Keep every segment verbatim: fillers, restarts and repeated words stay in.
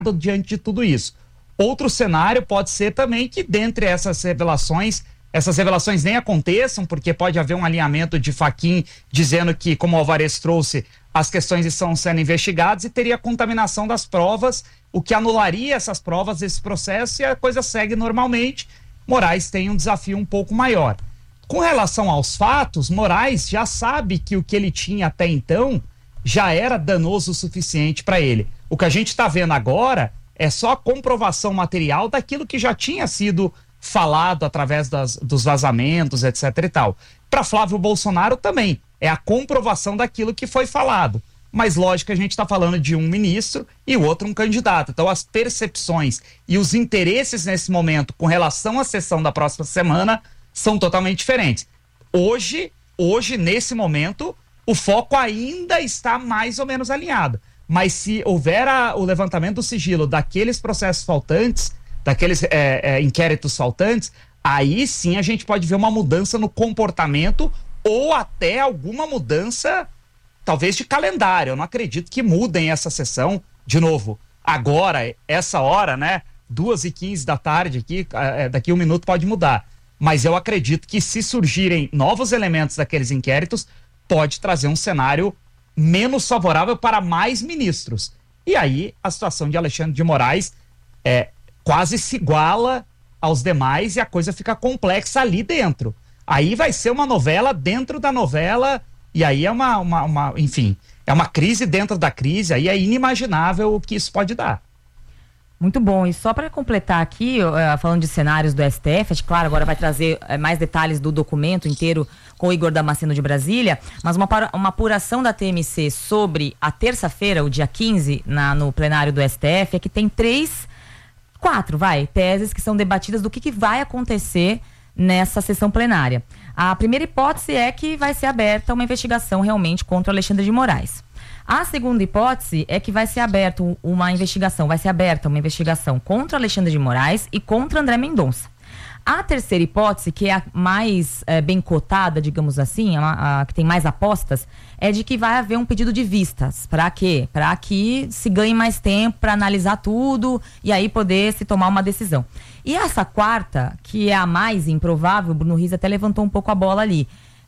diante de tudo isso. Outro cenário pode ser também que dentre essas revelações, essas revelações nem aconteçam, porque pode haver um alinhamento de Fachin dizendo que, como o Alvarez trouxe, as questões estão sendo investigadas e teria contaminação das provas, o que anularia essas provas desse processo e a coisa segue normalmente. Moraes tem um desafio um pouco maior. Com relação aos fatos, Moraes já sabe que o que ele tinha até então já era danoso o suficiente para ele. O que a gente está vendo agora é só a comprovação material daquilo que já tinha sido falado através das, dos vazamentos, etc e tal. Para Flávio Bolsonaro também é a comprovação daquilo que foi falado. Mas lógico que a gente está falando de um ministro e o outro um candidato. Então as percepções e os interesses nesse momento com relação à sessão da próxima semana são totalmente diferentes. Hoje, hoje nesse momento, o foco ainda está mais ou menos alinhado. Mas se houver a, o levantamento do sigilo daqueles processos faltantes, daqueles é, é, inquéritos faltantes, aí sim a gente pode ver uma mudança no comportamento ou até alguma mudança, talvez de calendário. Eu não acredito que mudem essa sessão, de novo, agora, essa hora, né, duas e quinze da tarde aqui, é, daqui um minuto pode mudar. Mas eu acredito que se surgirem novos elementos daqueles inquéritos, pode trazer um cenário menos favorável para mais ministros. E aí a situação de Alexandre de Moraes é, quase se iguala aos demais e a coisa fica complexa ali dentro. Aí vai ser uma novela dentro da novela e aí é uma, uma, uma enfim, é uma crise dentro da crise, aí é inimaginável o que isso pode dar. Muito bom, e só para completar aqui, uh, falando de cenários do S T F, acho que, claro, agora vai trazer uh, mais detalhes do documento inteiro com o Igor Damasceno de Brasília, mas uma, uma apuração da T M C sobre a terça-feira, o dia quinze, na, no plenário do S T F, é que tem três, quatro, vai, teses que são debatidas do que, que vai acontecer nessa sessão plenária. A primeira hipótese é que vai ser aberta uma investigação realmente contra o Alexandre de Moraes. A segunda hipótese é que vai ser aberta uma investigação, vai ser aberta uma investigação contra Alexandre de Moraes e contra André Mendonça. A terceira hipótese, que é a mais é, bem cotada, digamos assim, a, a que tem mais apostas, é de que vai haver um pedido de vistas. Para quê? Para que se ganhe mais tempo para analisar tudo e aí poder se tomar uma decisão. E essa quarta, que é a mais improvável, o Bruno Riz até levantou um pouco a bola ali,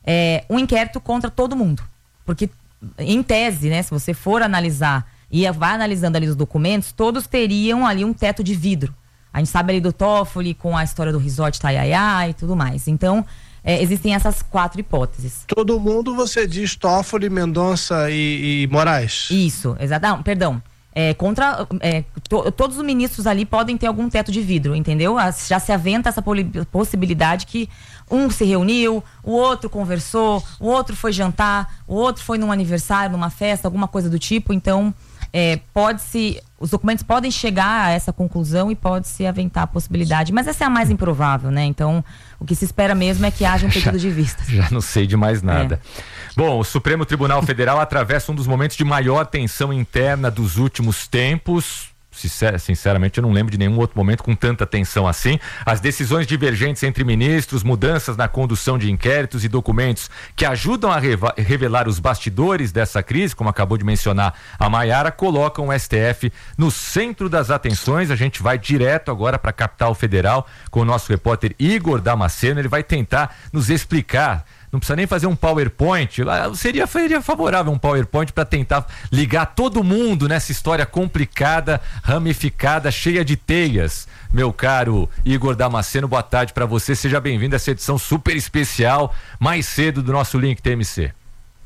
é um inquérito contra todo mundo. Porque em tese, né, se você for analisar e vai analisando ali os documentos, todos teriam ali um teto de vidro. A gente sabe ali do Toffoli com a história do resort Taiaiá e tudo mais. Então, é, existem essas quatro hipóteses. Todo mundo, você diz Toffoli, Mendonça e, e Moraes? Isso, exato. Não, perdão. É, contra, é, to, todos os ministros ali podem ter algum teto de vidro, entendeu? As, já se aventa essa possibilidade que um se reuniu, o outro conversou, o outro foi jantar, o outro foi num aniversário, numa festa, alguma coisa do tipo. Então, é, pode-se, os documentos podem chegar a essa conclusão e pode-se aventar a possibilidade, mas essa é a mais improvável, né? Então, o que se espera mesmo é que haja um pedido de vistas. Já não sei de mais nada. É. Bom, o Supremo Tribunal Federal atravessa um dos momentos de maior tensão interna dos últimos tempos. Sinceramente, eu não lembro de nenhum outro momento com tanta tensão assim. As decisões divergentes entre ministros, mudanças na condução de inquéritos e documentos que ajudam a revelar os bastidores dessa crise, como acabou de mencionar a Maiara, colocam o S T F no centro das atenções. A gente vai direto agora para a capital federal com o nosso repórter Igor Damasceno. Ele vai tentar nos explicar. Não precisa nem fazer um PowerPoint, seria, seria favorável um PowerPoint para tentar ligar todo mundo nessa história complicada, ramificada, cheia de teias. Meu caro Igor Damasceno, boa tarde para você, seja bem-vindo a essa edição super especial, mais cedo do nosso Link T M C.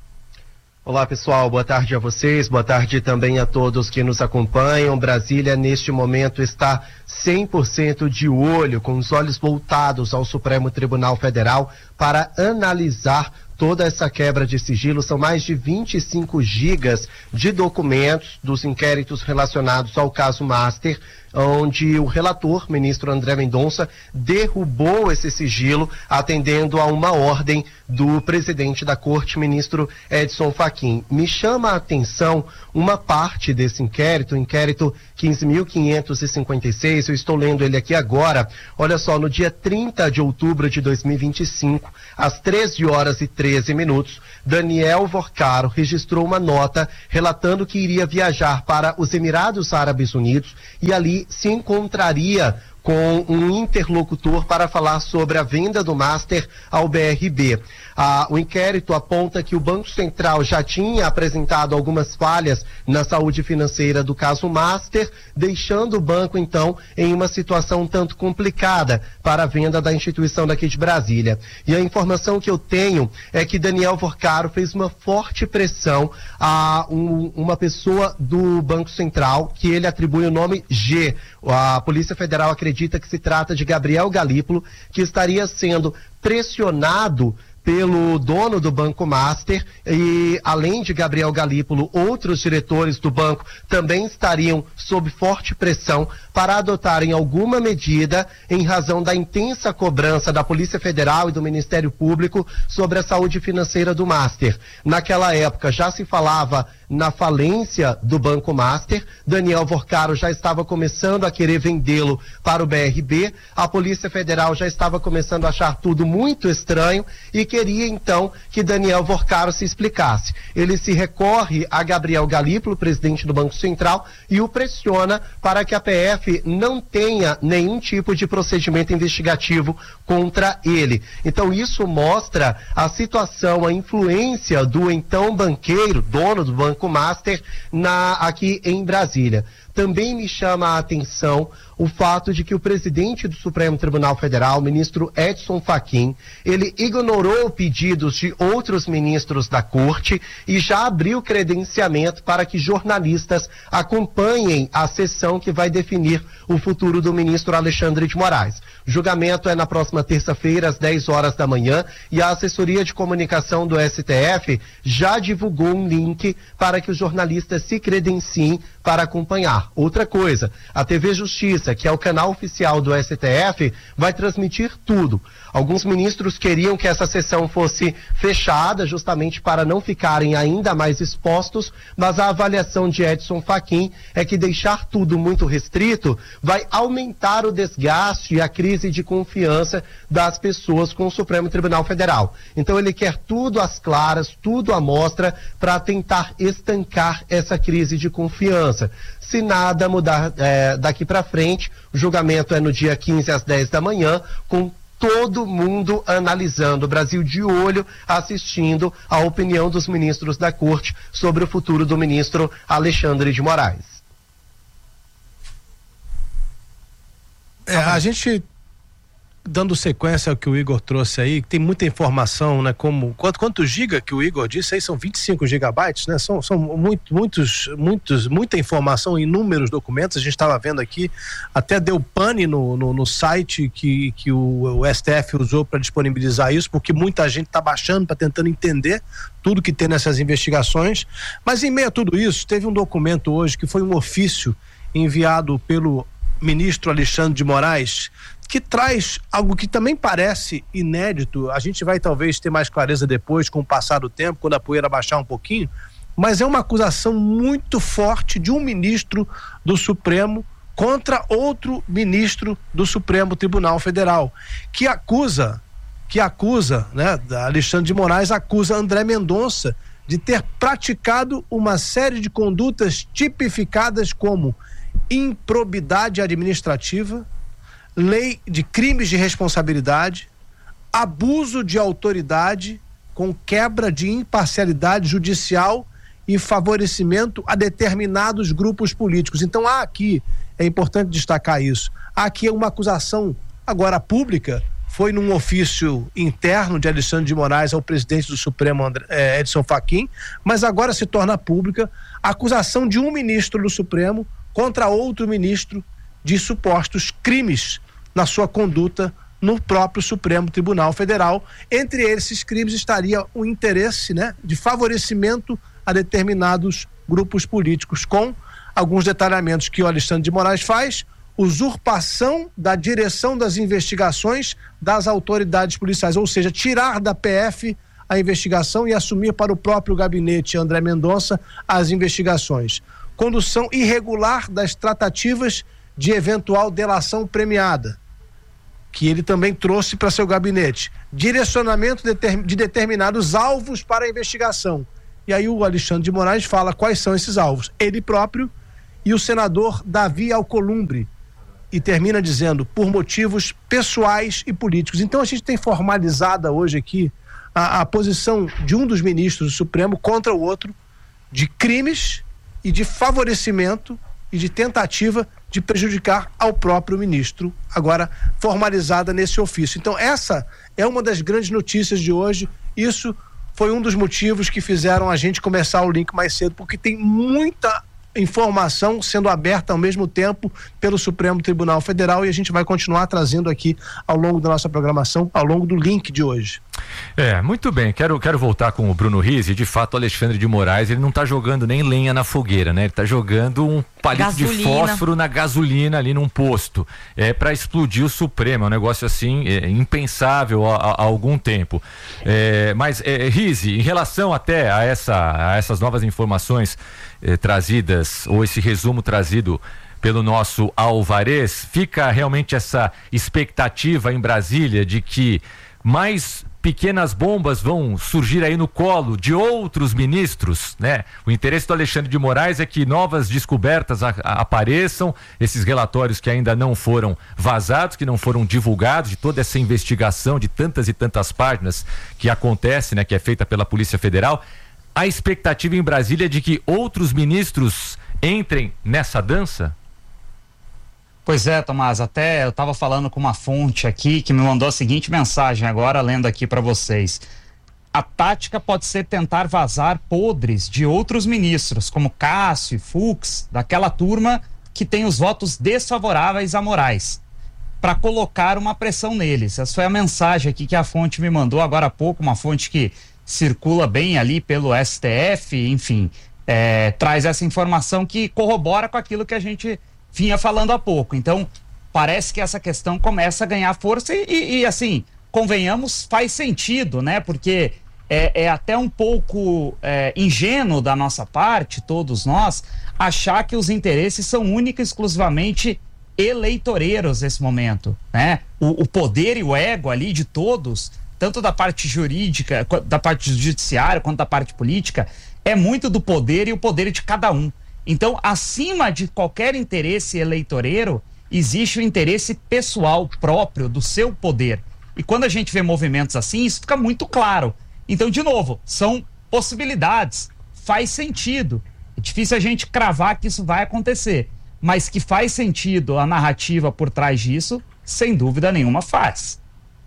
Olá pessoal, boa tarde a vocês, boa tarde também a todos que nos acompanham. Brasília neste momento está cem por cento de olho, com os olhos voltados ao Supremo Tribunal Federal para analisar toda essa quebra de sigilo. São mais de vinte e cinco gigas de documentos dos inquéritos relacionados ao caso Master onde o relator, ministro André Mendonça, derrubou esse sigilo, atendendo a uma ordem do presidente da corte, ministro Edson Fachin. Me chama a atenção uma parte desse inquérito, o inquérito quinze mil quinhentos e cinquenta e seis, eu estou lendo ele aqui agora. Olha só, no dia trinta de outubro de dois mil e vinte e cinco, às treze horas e treze minutos, Daniel Vorcaro registrou uma nota relatando que iria viajar para os Emirados Árabes Unidos e ali se encontraria com um interlocutor para falar sobre a venda do Master ao B R B. Ah, o inquérito aponta que o Banco Central já tinha apresentado algumas falhas na saúde financeira do caso Master, deixando o banco, então, em uma situação um tanto complicada para a venda da instituição daqui de Brasília. E a informação que eu tenho é que Daniel Vorcaro fez uma forte pressão a um, uma pessoa do Banco Central, que ele atribui o nome G. A Polícia Federal acredita que se trata de Gabriel Galípolo, que estaria sendo pressionado pelo dono do Banco Master, e além de Gabriel Galípolo, outros diretores do banco também estariam sob forte pressão para adotarem alguma medida em razão da intensa cobrança da Polícia Federal e do Ministério Público sobre a saúde financeira do Master. Naquela época já se falava na falência do Banco Master, Daniel Vorcaro já estava começando a querer vendê-lo para o B R B, a Polícia Federal já estava começando a achar tudo muito estranho e queria então que Daniel Vorcaro se explicasse. Ele se recorre a Gabriel Galípolo, presidente do Banco Central, e o pressiona para que a P F não tenha nenhum tipo de procedimento investigativo contra ele. Então isso mostra a situação, a influência do então banqueiro, dono do Banco Master, na, aqui em Brasília. Também me chama a atenção o fato de que o presidente do Supremo Tribunal Federal, ministro Edson Fachin, ele ignorou pedidos de outros ministros da corte e já abriu credenciamento para que jornalistas acompanhem a sessão que vai definir o futuro do ministro Alexandre de Moraes. O julgamento é na próxima terça-feira, às dez horas da manhã, e a assessoria de comunicação do S T F já divulgou um link para que os jornalistas se credenciem para acompanhar. Outra coisa, a T V Justiça, que é o canal oficial do S T F, vai transmitir tudo. Alguns ministros queriam que essa sessão fosse fechada, justamente para não ficarem ainda mais expostos, mas a avaliação de Edson Fachin é que deixar tudo muito restrito vai aumentar o desgaste e a crise de confiança das pessoas com o Supremo Tribunal Federal. Então ele quer tudo às claras, tudo à mostra, para tentar estancar essa crise de confiança. Se nada mudar é, daqui para frente, o julgamento é no dia quinze às dez da manhã, com todo mundo analisando, o Brasil de olho, assistindo a opinião dos ministros da corte sobre o futuro do ministro Alexandre de Moraes. É, a gente, dando sequência ao que o Igor trouxe aí, tem muita informação, né? Como, quanto, quantos giga que o Igor disse aí? São vinte e cinco gigabytes, né? São, são muito, muitos, muitos, muita informação, inúmeros documentos. A gente estava vendo aqui, até deu pane no, no, no site que, que o, o S T F usou para disponibilizar isso, porque muita gente está baixando, está tentando entender tudo que tem nessas investigações. Mas em meio a tudo isso, teve um documento hoje que foi um ofício enviado pelo ministro Alexandre de Moraes, que traz algo que também parece inédito. A gente vai talvez ter mais clareza depois, com o passar do tempo, quando a poeira baixar um pouquinho, mas é uma acusação muito forte de um ministro do Supremo contra outro ministro do Supremo Tribunal Federal, que acusa, que acusa, né, Alexandre de Moraes acusa André Mendonça de ter praticado uma série de condutas tipificadas como improbidade administrativa, lei de crimes de responsabilidade, abuso de autoridade com quebra de imparcialidade judicial e favorecimento a determinados grupos políticos. Então há aqui, é importante destacar isso, há aqui uma acusação agora pública, foi num ofício interno de Alexandre de Moraes ao presidente do Supremo, André, eh, Edson Fachin, mas agora se torna pública a acusação de um ministro do Supremo contra outro ministro de supostos crimes na sua conduta no próprio Supremo Tribunal Federal. Entre esses crimes estaria o interesse, né, de favorecimento a determinados grupos políticos, com alguns detalhamentos que o Alexandre de Moraes faz. usurpação da direção das investigações das autoridades policiais, ou seja, tirar da P F a investigação e assumir para o próprio gabinete André Mendonça as investigações. Condução irregular das tratativas de eventual delação premiada, que ele também trouxe para seu gabinete. Direcionamento de determinados alvos para a investigação. E aí o Alexandre de Moraes fala quais são esses alvos. Ele próprio e o senador Davi Alcolumbre. E termina dizendo, por motivos pessoais e políticos. Então a gente tem formalizada hoje aqui a, a posição de um dos ministros do Supremo contra o outro, de crimes e de favorecimento e de tentativa de prejudicar ao próprio ministro, agora formalizada nesse ofício. Então essa é uma das grandes notícias de hoje. Isso foi um dos motivos que fizeram a gente começar o link mais cedo, porque tem muita informação sendo aberta ao mesmo tempo pelo Supremo Tribunal Federal, e a gente vai continuar trazendo aqui ao longo da nossa programação, ao longo do link de hoje. É, muito bem, quero, quero voltar com o Bruno Rizzi. De fato, o Alexandre de Moraes, ele não está jogando nem lenha na fogueira, né? Ele está jogando um palito gasolina. de fósforo na gasolina ali num posto, é para explodir o Supremo, é um negócio assim, é, impensável há, há algum tempo. É, mas, é, Rizzi, em relação até a, essa, a essas novas informações é, trazidas, ou esse resumo trazido pelo nosso Alvarez, fica realmente essa expectativa em Brasília de que mais pequenas bombas vão surgir aí no colo de outros ministros, né? O interesse do Alexandre de Moraes é que novas descobertas a, a, apareçam, esses relatórios que ainda não foram vazados, que não foram divulgados, de toda essa investigação de tantas e tantas páginas que acontece, né? Que é feita pela Polícia Federal. A expectativa em Brasília é de que outros ministros entrem nessa dança? Pois é, Tomás, até eu estava falando com uma fonte aqui que me mandou a seguinte mensagem agora, lendo aqui para vocês. A tática pode ser tentar vazar podres de outros ministros, como Cássio e Fux, daquela turma que tem os votos desfavoráveis a Moraes, para colocar uma pressão neles. Essa foi a mensagem aqui que a fonte me mandou agora há pouco, uma fonte que circula bem ali pelo S T F, enfim, é, traz essa informação que corrobora com aquilo que a gente vinha falando há pouco. Então, parece que essa questão começa a ganhar força e, e, e assim, convenhamos, faz sentido, né? Porque é, é até um pouco é, ingênuo da nossa parte, todos nós, achar que os interesses são única e exclusivamente eleitoreiros nesse momento, né? O, o poder e o ego ali de todos, tanto da parte jurídica, da parte judiciária, quanto da parte política, é muito do poder e o poder de cada um. Então, acima de qualquer interesse eleitoreiro, existe o interesse pessoal próprio do seu poder. E quando a gente vê movimentos assim, isso fica muito claro. Então, de novo, são possibilidades, faz sentido. É difícil a gente cravar que isso vai acontecer, mas que faz sentido a narrativa por trás disso, sem dúvida nenhuma faz.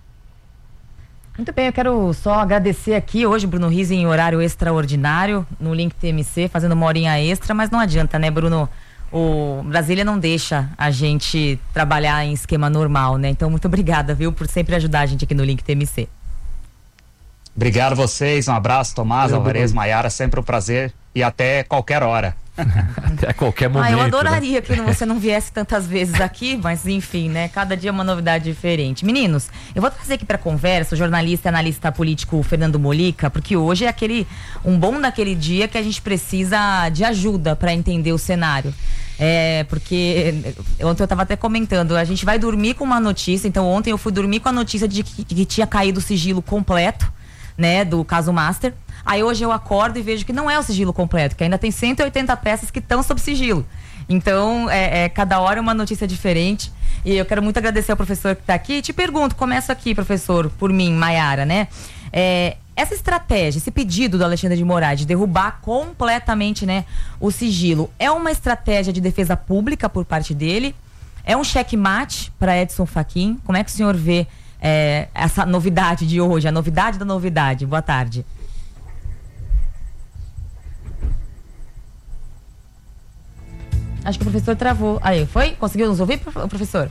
Muito bem, eu quero só agradecer aqui hoje, Bruno Rizzi, em horário extraordinário, no Link T M C, fazendo uma horinha extra, mas não adianta, né, Bruno? O Brasília não deixa a gente trabalhar em esquema normal, né? Então, muito obrigada, viu, por sempre ajudar a gente aqui no Link T M C. Obrigado a vocês, um abraço, Tomás, Alvarez, Maiara, sempre um prazer e até qualquer hora. Até qualquer momento. Ah, eu adoraria, né? que você não viesse tantas vezes aqui, mas enfim, né? Cada dia é uma novidade diferente. Meninos, eu vou trazer aqui para conversa o jornalista e analista político Fernando Molica, porque hoje é aquele um bom daquele dia que a gente precisa de ajuda para entender o cenário. É, porque ontem eu estava até comentando, a gente vai dormir com uma notícia, então ontem eu fui dormir com a notícia de que, de que tinha caído o sigilo completo, né, do caso Master. Aí hoje eu acordo e vejo que não é o sigilo completo, que ainda tem cento e oitenta peças que estão sob sigilo. Então, é, é, cada hora é uma notícia diferente. E eu quero muito agradecer ao professor que está aqui. E te pergunto, começo aqui, professor, por mim, Maiara, né? É, essa estratégia, esse pedido do Alexandre de Moraes de derrubar completamente, né, o sigilo, é uma estratégia de defesa pública por parte dele? É um checkmate para Edson Fachin? Como é que o senhor vê é, essa novidade de hoje, a novidade da novidade? Boa tarde. Acho que o professor travou. Aí, foi? Conseguiu nos ouvir, professor?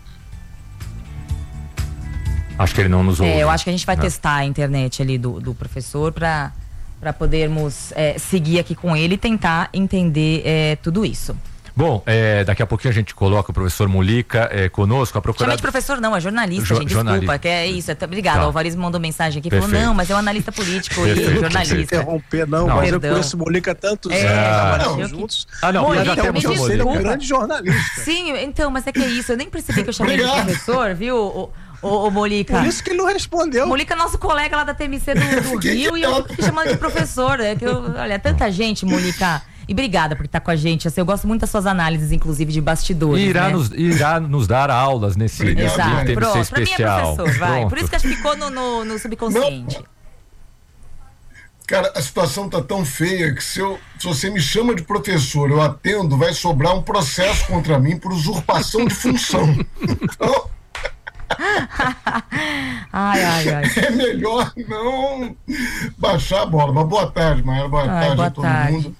Acho que ele não nos ouve. É, eu acho que a gente vai não. testar a internet ali do, do professor para para podermos é, seguir aqui com ele e tentar entender é, tudo isso. Bom, é, daqui a pouquinho a gente coloca o professor Mulica é, conosco, a procuradora... Chama de professor não, é jornalista, Jo- gente, desculpa, jornalista. que é isso, é, obrigado, Tá. o Alvaris me mandou mensagem aqui, Perfeito. falou, não, mas é um analista político e Perfeito. jornalista. Interromper, não, Não, mas eu perdão. conheço o Molica há tantos É, anos, trabalhamos eu que- juntos. Ah, não, Molica, já me temos o desculpa. Ele é um Molica. grande jornalista. Sim, então, mas é que é isso, eu nem percebi que eu chamei ele de Obrigado. professor, viu, o, o, o Molica? Por isso que ele não respondeu. Molica é nosso colega lá da T M C do, do Rio e eu fiquei chamando de professor. É que eu, olha, tanta gente, Molica. E obrigada por estar com a gente. Assim, eu gosto muito das suas análises, inclusive, de bastidores. E irá, né? nos, irá nos dar aulas nesse, Obrigado, nesse Exato, T M C pronto. Pra mim é especial. professor, vai. Pronto. Por isso que acho que ficou no, no, no subconsciente. Cara, a situação tá tão feia que se, eu, se você me chama de professor, eu atendo, vai sobrar um processo contra mim por usurpação de função. Então, Ai, ai, ai. é melhor não baixar a bola. Mas boa tarde, Maíra. Boa Ai, tarde boa a todo tarde. mundo.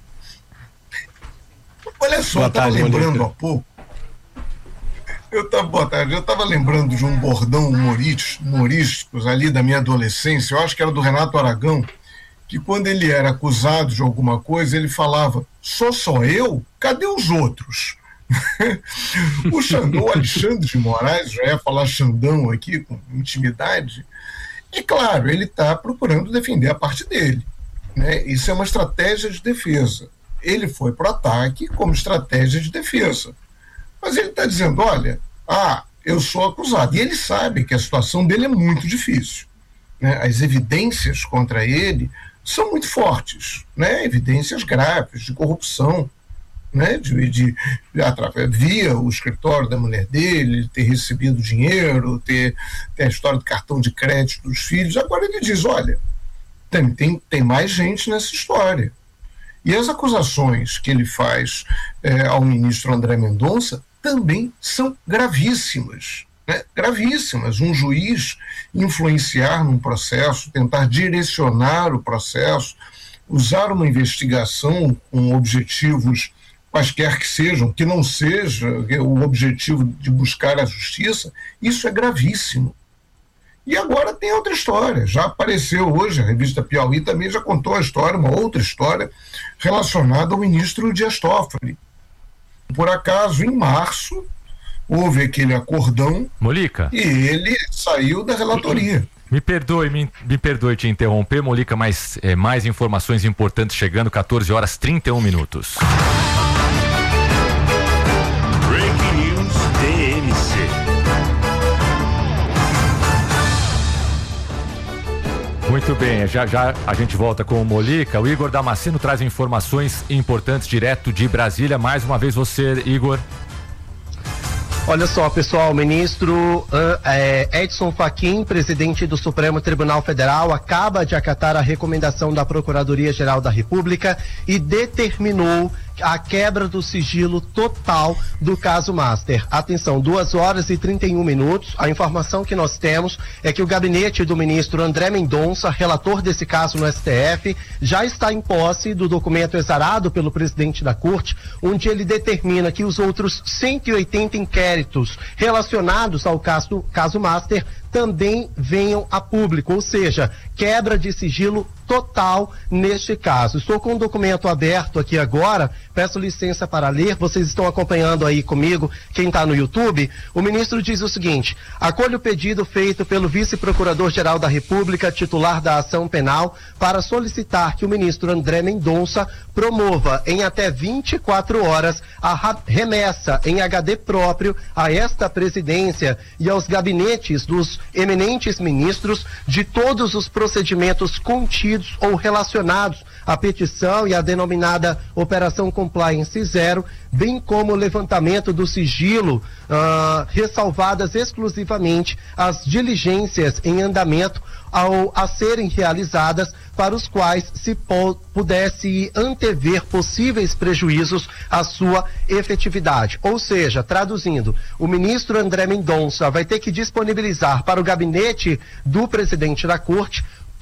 Olha só, Boa eu tava tarde, lembrando Molica. há pouco. Eu tava, boa tarde, eu tava lembrando de um bordão humorístico, humorísticos ali da minha adolescência. Eu acho que era do Renato Aragão, que quando ele era acusado de alguma coisa, ele falava: sou só eu? Cadê os outros? O Xandão, Alexandre de Moraes, já ia falar Xandão aqui com intimidade, e claro, ele está procurando defender a parte dele, né? Isso é uma estratégia de defesa. Ele foi para o ataque como estratégia de defesa, mas ele está dizendo: olha, ah, eu sou acusado, e ele sabe que a situação dele é muito difícil, né? As evidências contra ele são muito fortes, né? Evidências graves de corrupção, né, de, de, de através, via o escritório da mulher dele, ter recebido dinheiro, ter, ter a história do cartão de crédito dos filhos. Agora ele diz: olha, tem, tem, tem mais gente nessa história. E as acusações que ele faz é, ao ministro André Mendonça também são gravíssimas, né, gravíssimas. Um juiz influenciar num processo, tentar direcionar o processo, usar uma investigação com objetivos quaisquer que sejam, que não seja o objetivo de buscar a justiça, isso é gravíssimo. E agora tem outra história, já apareceu hoje, a revista Piauí também já contou a história, uma outra história relacionada ao ministro Dias Toffoli. Por acaso, em março, houve aquele acordão Molica, e ele saiu da relatoria. me perdoe, me, me perdoe te interromper, Molica, mas é, mais informações importantes chegando, quatorze horas e trinta e um minutos. Breaking News T M C. Muito bem, já já a gente volta com o Molica. O Igor Damasceno traz informações importantes direto de Brasília. Mais uma vez você, Igor. Olha só, pessoal, o ministro uh, é, Edson Fachin, presidente do Supremo Tribunal Federal, acaba de acatar a recomendação da Procuradoria-Geral da República e determinou a quebra do sigilo total do caso Master. Atenção, duas horas e trinta e um minutos. A informação que nós temos é que o gabinete do ministro André Mendonça, relator desse caso no S T F, já está em posse do documento exarado pelo presidente da Corte, onde ele determina que os outros cento e oitenta inquéritos relacionados ao caso, caso Master também venham a público, ou seja, quebra de sigilo total neste caso. Estou com o documento aberto aqui agora, peço licença para ler, vocês estão acompanhando aí comigo, quem está no YouTube. O ministro diz o seguinte: acolho o pedido feito pelo vice-procurador-geral da República, titular da ação penal, para solicitar que o ministro André Mendonça promova em até vinte e quatro horas a remessa em H D próprio a esta presidência e aos gabinetes dos eminentes ministros de todos os procedimentos contidos ou relacionados à petição e à denominada Operação Compliance Zero, bem como o levantamento do sigilo, uh, ressalvadas exclusivamente as diligências em andamento ao, a serem realizadas, para os quais se po pudesse antever possíveis prejuízos à sua efetividade. Ou seja, traduzindo, o ministro André Mendonça vai ter que disponibilizar para o gabinete do presidente da Corte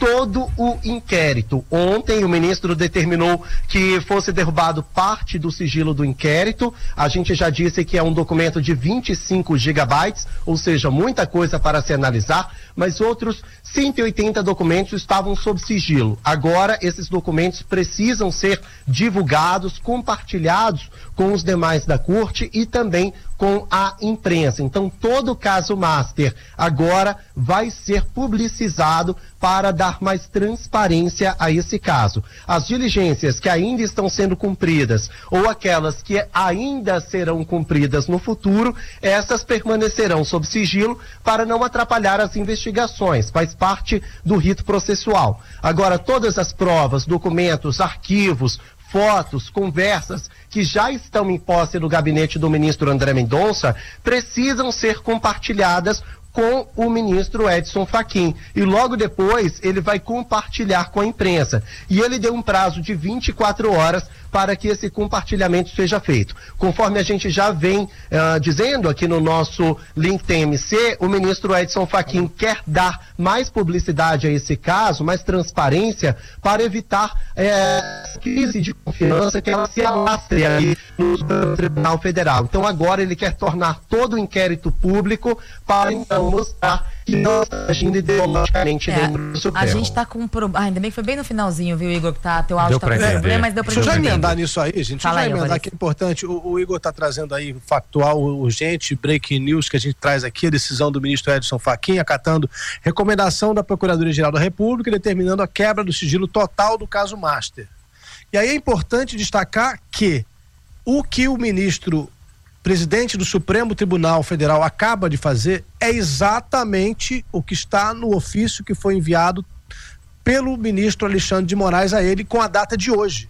todo o inquérito. Ontem o ministro determinou que fosse derrubado parte do sigilo do inquérito. A gente já disse que é um documento de vinte e cinco gigabytes, ou seja, muita coisa para se analisar, mas outros cento e oitenta documentos estavam sob sigilo. Agora esses documentos precisam ser divulgados, compartilhados com os demais da corte e também com a imprensa. Então todo o caso Master agora vai ser publicizado para dar mais transparência a esse caso. As diligências que ainda estão sendo cumpridas ou aquelas que ainda serão cumpridas no futuro, essas permanecerão sob sigilo para não atrapalhar as investigações. Faz parte do rito processual. Agora, todas as provas, documentos, arquivos, fotos, conversas que já estão em posse do gabinete do ministro André Mendonça precisam ser compartilhadas com o ministro Edson Fachin, e logo depois ele vai compartilhar com a imprensa, e ele deu um prazo de vinte e quatro horas para que esse compartilhamento seja feito. Conforme a gente já vem uh, dizendo aqui no nosso link T M C, o ministro Edson Fachin quer dar mais publicidade a esse caso, mais transparência, para evitar eh, crise de confiança que ela se alastre ali no Tribunal Federal. Então agora ele quer tornar todo o inquérito público para então mostrar que não está agindo ideologicamente é, dentro do Supremo. A gente está com um problema. Ah, ainda bem que foi bem no finalzinho, viu, Igor? Que tá, teu áudio está com problema, mas deu para Deixa eu já entender. emendar nisso aí, gente. Deixa eu já emendar, que é importante. O, o Igor está trazendo aí factual, urgente, breaking news que a gente traz aqui, a decisão do ministro Edson Fachin, acatando recomendação da Procuradoria-Geral da República, determinando a quebra do sigilo total do caso Master. E aí é importante destacar que o que o ministro presidente do Supremo Tribunal Federal acaba de fazer é exatamente o que está no ofício que foi enviado pelo ministro Alexandre de Moraes a ele com a data de hoje.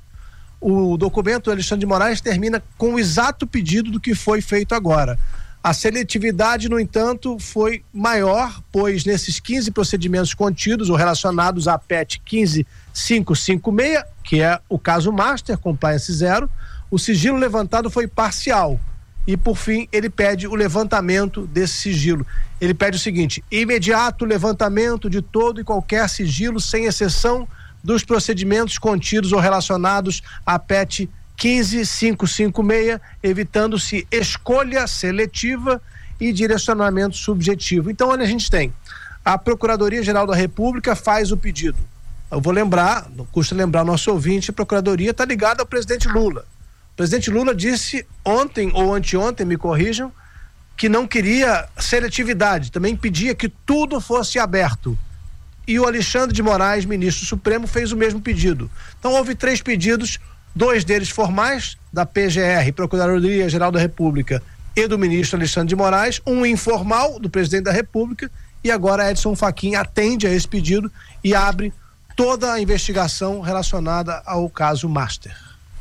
O documento do Alexandre de Moraes termina com o exato pedido do que foi feito agora. A seletividade, no entanto, foi maior, pois nesses quinze procedimentos contidos ou relacionados à P E T quinze mil quinhentos e cinquenta e seis, que é o caso Master, Compliance Zero, o sigilo levantado foi parcial. E, por fim, ele pede o levantamento desse sigilo. Ele pede o seguinte: imediato levantamento de todo e qualquer sigilo, sem exceção dos procedimentos contidos ou relacionados à P E T quinze mil quinhentos e cinquenta e seis, evitando-se escolha seletiva e direcionamento subjetivo. Então, olha, a gente tem a Procuradoria-Geral da República faz o pedido. Eu vou lembrar, não custa lembrar nosso ouvinte, a Procuradoria está ligada ao presidente Lula. O presidente Lula disse ontem ou anteontem, me corrijam, que não queria seletividade, também pedia que tudo fosse aberto. E o Alexandre de Moraes, ministro supremo, fez o mesmo pedido. Então houve três pedidos, dois deles formais, da P G R, Procuradoria-Geral da República, e do ministro Alexandre de Moraes, um informal do presidente da República, e agora Edson Fachin atende a esse pedido e abre toda a investigação relacionada ao caso Master.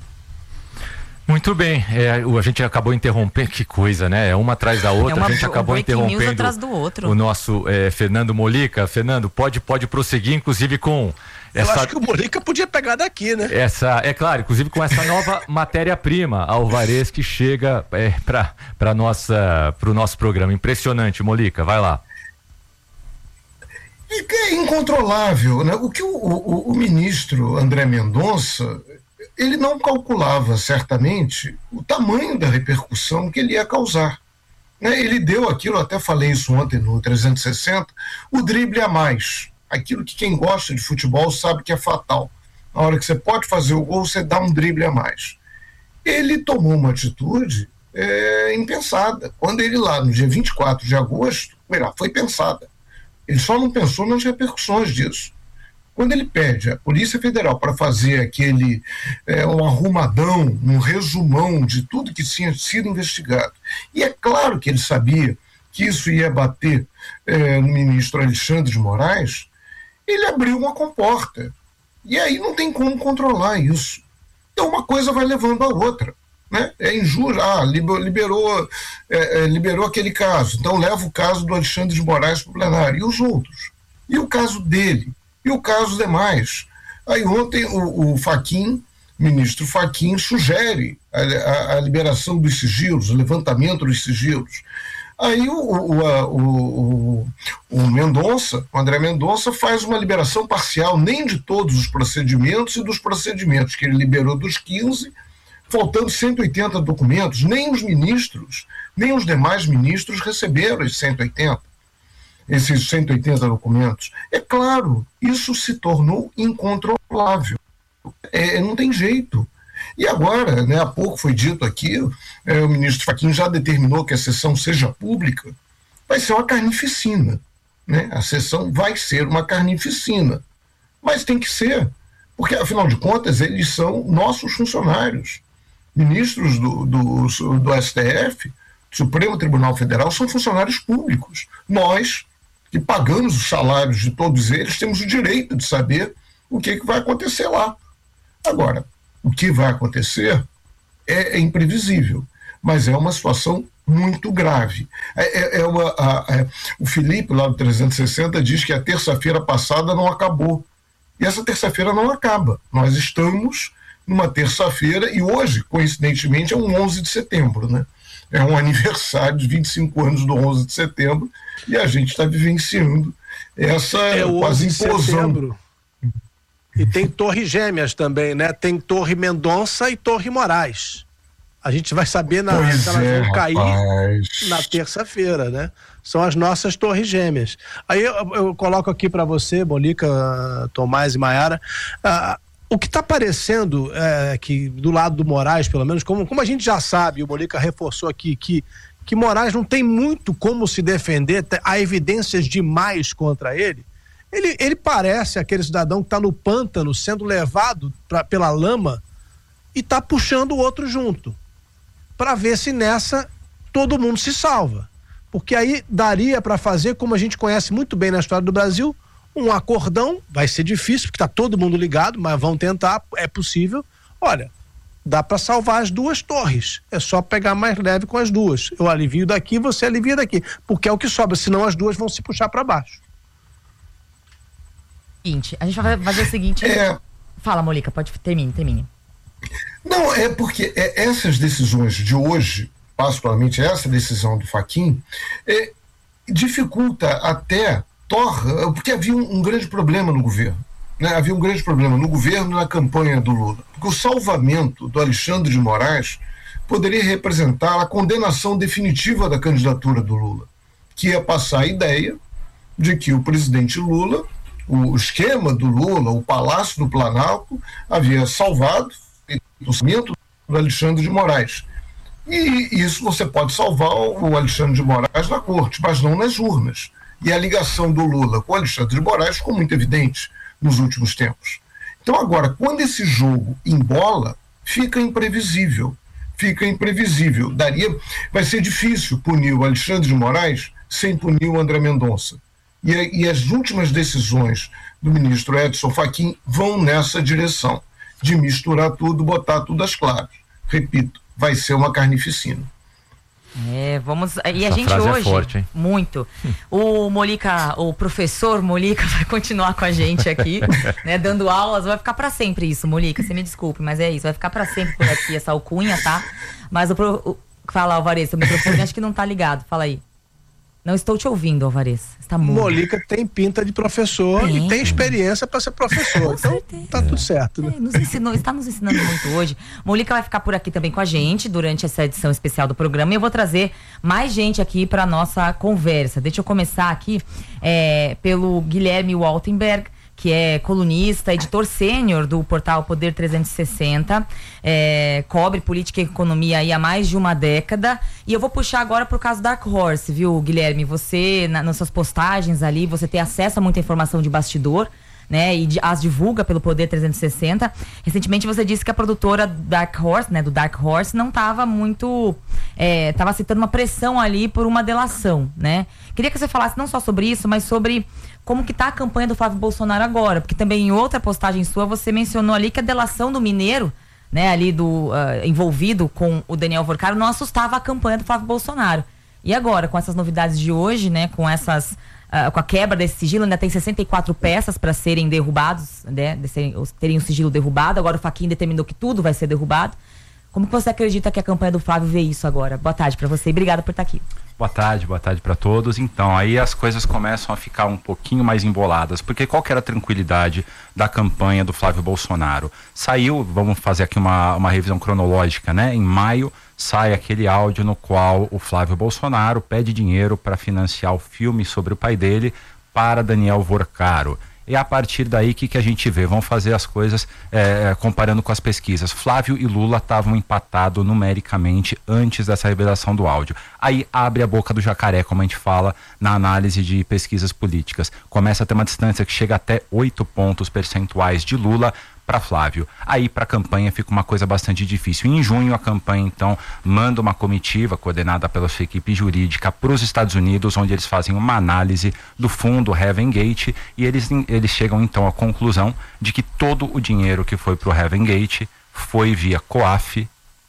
Muito bem, é, a gente acabou interrompendo, que coisa, né? É uma atrás da outra, é uma, a gente acabou interrompendo atrás do outro. O nosso é, Fernando Molica. Fernando, pode, pode prosseguir, inclusive com essa... Eu acho que o Molica podia pegar daqui, né? Essa, é claro, inclusive com essa nova matéria-prima, Alvarez, que chega é, para o nosso programa. Impressionante, Molica, vai lá. E é incontrolável, né? O que o, o, o ministro André Mendonça, ele não calculava certamente o tamanho da repercussão que ele ia causar. Né? Ele deu aquilo, até falei isso ontem no trezentos e sessenta, o drible a mais. Aquilo que quem gosta de futebol sabe que é fatal. Na hora que você pode fazer o gol, você dá um drible a mais. Ele tomou uma atitude é, impensada. Quando ele lá, no dia vinte e quatro de agosto, foi pensada. Ele só não pensou nas repercussões disso. Quando ele pede a Polícia Federal para fazer aquele é, um arrumadão, um resumão de tudo que tinha sido investigado, e é claro que ele sabia que isso ia bater é, no ministro Alexandre de Moraes, ele abriu uma comporta. E aí não tem como controlar isso. Então uma coisa vai levando a outra. Né? É injúria, ah, liberou, é, é, liberou aquele caso, então leva o caso do Alexandre de Moraes para o plenário. E os outros? E o caso dele? E o caso demais? Aí ontem o, o Fachin, ministro Fachin, sugere a, a, a liberação dos sigilos, o levantamento dos sigilos. Aí o, o, a, o, o, o Mendonça, o André Mendonça, faz uma liberação parcial, nem de todos os procedimentos e dos procedimentos que ele liberou dos quinze, faltando cento e oitenta documentos. Nem os ministros, nem os demais ministros receberam esses cento e oitenta, esses cento e oitenta documentos. É claro, isso se tornou incontrolável. É, não tem jeito. E agora, né, há pouco foi dito aqui, é, o ministro Fachin já determinou que a sessão seja pública, vai ser uma carnificina, né? A sessão vai ser uma carnificina, mas tem que ser, porque afinal de contas eles são nossos funcionários. Ministros do, do, do S T F, do Supremo Tribunal Federal, são funcionários públicos. Nós, que pagamos os salários de todos eles, temos o direito de saber o que, que vai acontecer lá. Agora, o que vai acontecer é, é imprevisível, mas é uma situação muito grave. É, é, é uma, a, é, o Felipe, lá do trezentos e sessenta, diz que a terça-feira passada não acabou. E essa terça-feira não acaba. Nós estamos numa terça-feira e hoje, coincidentemente, é um onze de setembro, né? É um aniversário de vinte e cinco anos do onze de setembro e a gente está vivenciando essa é quase implosão. E tem Torre Gêmeas também, né? Tem Torre Mendonça e Torre Moraes. A gente vai saber na, pois se elas é, vão cair rapaz. na terça-feira, né? São as nossas Torres Gêmeas. Aí eu, eu coloco aqui para você, Molica, Tomás e Maiara, uh, o que está aparecendo é, que do lado do Moraes, pelo menos, como, como a gente já sabe, o Molica reforçou aqui que, que Moraes não tem muito como se defender, há evidências demais contra ele. Ele, ele parece aquele cidadão que está no pântano sendo levado pra, pela lama e está puxando o outro junto, para ver se nessa todo mundo se salva. Porque aí daria para fazer, como a gente conhece muito bem na história do Brasil, um acordão, vai ser difícil, porque está todo mundo ligado, mas vão tentar, é possível. Olha, dá para salvar as duas torres, é só pegar mais leve com as duas. Eu alivio daqui, você alivia daqui, porque é o que sobra, senão as duas vão se puxar para baixo. Seguinte, a gente vai fazer o seguinte. É... Fala, Molica, pode termine, termine. Não, é porque é, essas decisões de hoje, particularmente essa decisão do Fachin, é, dificulta até, torra, porque havia um, um grande problema no governo. Né? Havia um grande problema no governo e na campanha do Lula. Porque o salvamento do Alexandre de Moraes poderia representar a condenação definitiva da candidatura do Lula, que ia passar a ideia de que o presidente Lula, o esquema do Lula, o Palácio do Planalto, havia salvado o salvamento do Alexandre de Moraes. E isso você pode salvar o Alexandre de Moraes na corte, mas não nas urnas. E a ligação do Lula com o Alexandre de Moraes ficou muito evidente nos últimos tempos. Então agora, quando esse jogo embola, fica imprevisível. Fica imprevisível. Daria, vai ser difícil punir o Alexandre de Moraes sem punir o André Mendonça. E, e as últimas decisões do ministro Edson Fachin vão nessa direção, de misturar tudo, botar tudo às claras. Repito, vai ser uma carnificina. É, vamos. E a Essa gente frase hoje. É forte, hein? Muito. O Molica, o professor Molica vai continuar com a gente aqui, né? Dando aulas. Vai ficar pra sempre isso, Molica. Você me desculpe, mas é isso. Vai ficar pra sempre por aqui essa alcunha, tá? Mas o. Pro, o fala, Alvarez, o microfone acho que não tá ligado. Fala aí. Não estou te ouvindo, Alvarez. Está mudo. Molica tem pinta de professor tem. e tem experiência para ser professor. Com então certeza. Tá tudo certo, né? É, nos ensinou, está nos ensinando muito hoje. Molica vai ficar por aqui também com a gente durante essa edição especial do programa e eu vou trazer mais gente aqui para nossa conversa. Deixa eu começar aqui é, pelo Guilherme Waltenberg, que é colunista, editor sênior do portal Poder trezentos e sessenta, é, cobre política e economia aí há mais de uma década. E eu vou puxar agora pro caso Dark Horse, viu, Guilherme? Você, na, nas suas postagens ali, você tem acesso a muita informação de bastidor, né? E de, as divulga pelo Poder trezentos e sessenta. Recentemente você disse que a produtora Dark Horse, né, do Dark Horse, não estava muito... estava é, aceitando uma pressão ali por uma delação, né? Queria que você falasse não só sobre isso, mas sobre como que tá a campanha do Flávio Bolsonaro agora, porque também em outra postagem sua você mencionou ali que a delação do Mineiro, né, ali do uh, envolvido com o Daniel Vorcaro, não assustava a campanha do Flávio Bolsonaro. E agora, com essas novidades de hoje, né, com essas uh, com a quebra desse sigilo, ainda tem sessenta e quatro peças para serem derrubados, né, de serem, terem o sigilo derrubado. Agora o Fachin determinou que tudo vai ser derrubado. Como que você acredita que a campanha do Flávio vê isso agora? Boa tarde para você e obrigada por estar aqui. Boa tarde, boa tarde para todos. Então, aí as coisas começam a ficar um pouquinho mais emboladas, porque qual que era a tranquilidade da campanha do Flávio Bolsonaro? Saiu, vamos fazer aqui uma, uma revisão cronológica, né? Em maio sai aquele áudio no qual o Flávio Bolsonaro pede dinheiro para financiar o filme sobre o pai dele para Daniel Vorcaro. E a partir daí, o que, que a gente vê? Vamos fazer as coisas é, comparando com as pesquisas. Flávio e Lula estavam empatados numericamente antes dessa revelação do áudio. Aí abre a boca do jacaré, como a gente fala na análise de pesquisas políticas. Começa a ter uma distância que chega até oito pontos percentuais de Lula para Flávio. Aí para a campanha fica uma coisa bastante difícil. Em junho a campanha então manda uma comitiva coordenada pela sua equipe jurídica para os Estados Unidos, onde eles fazem uma análise do fundo Heaven Gate e eles, eles chegam então à conclusão de que todo o dinheiro que foi para o Heaven Gate foi via COAF,